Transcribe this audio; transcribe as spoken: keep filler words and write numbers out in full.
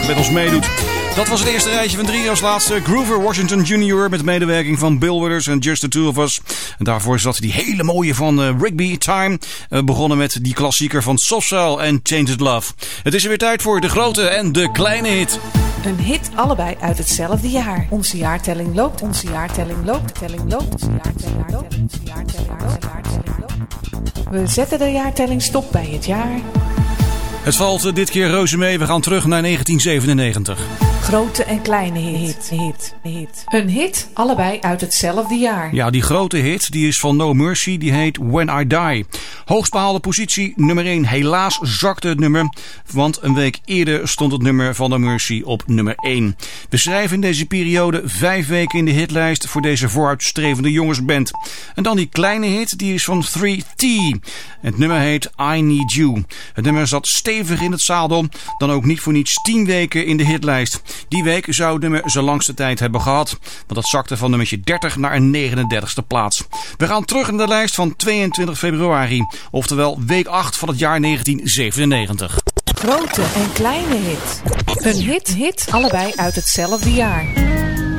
met ons meedoet. Dat was het eerste rijtje van drie. Als laatste Grover Washington junior met medewerking van Bill Withers en Just the Two of Us. En daarvoor zat die hele mooie van uh, Rigby Time. Uh, begonnen met die klassieker van Soft Cell en Tainted Love. Het is er weer tijd voor de grote en de kleine hit. Een hit, allebei uit hetzelfde jaar. Onze jaartelling loopt, onze jaartelling loopt, telling loopt, onze jaartelling loopt, onze jaartelling loopt, jaartelling loopt. We zetten de jaartelling stop bij het jaar. Het valt dit keer reuze mee. We gaan terug naar negentien zevenennegentig. Grote en kleine hit, hit, hit. Een hit, allebei uit hetzelfde jaar. Ja, die grote hit die is van No Mercy. Die heet When I Die. Hoogst behaalde positie nummer één. Helaas zakte het nummer. Want een week eerder stond het nummer van No Mercy op nummer één. We schrijven in deze periode vijf weken in de hitlijst voor deze vooruitstrevende jongensband. En dan die kleine hit. Die is van three T. Het nummer heet I Need You. Het nummer zat stevig in het zadel. Dan ook niet voor niets tien weken in de hitlijst. Die week zou het nummer zijn langste tijd hebben gehad. Want dat zakte van nummertje dertig naar een negenendertigste plaats. We gaan terug in de lijst van tweeëntwintig februari. Oftewel week acht van het jaar negentien zevenennegentig. Grote en kleine hit. Een hit, hit, allebei uit hetzelfde jaar.